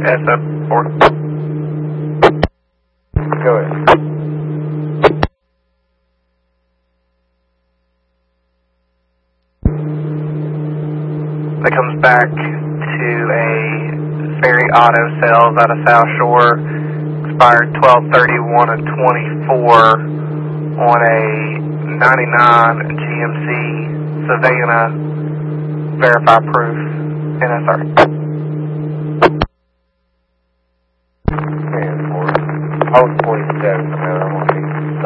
SF4. Go ahead. That comes back to a Ferry Auto Sales out of South Shore, expired 12/31 of 24 on a 99 GMC Savannah, verify proof, NSR. Man, for post 47, man, I want to